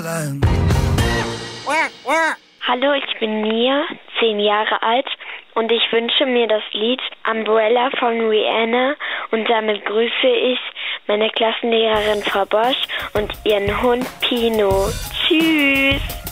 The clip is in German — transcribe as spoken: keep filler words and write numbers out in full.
Hallo, ich bin Nia, zehn Jahre alt und ich wünsche mir das Lied Umbrella von Rihanna und damit grüße ich meine Klassenlehrerin Frau Bosch und ihren Hund Pino. Tschüss!